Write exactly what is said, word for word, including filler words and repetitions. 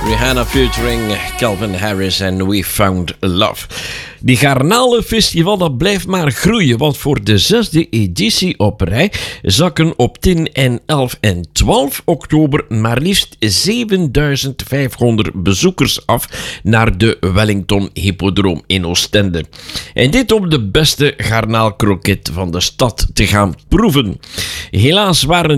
Rihanna featuring Calvin Harris en We Found Love. Die Garnalenfestival dat blijft maar groeien, want voor de zesde editie op rij zakken op tien en elf en twaalf oktober maar liefst zevenduizend vijfhonderd bezoekers af naar de Wellington Hippodroom in Oostende. En dit om de beste garnaalkroket van de stad te gaan proeven. Helaas waren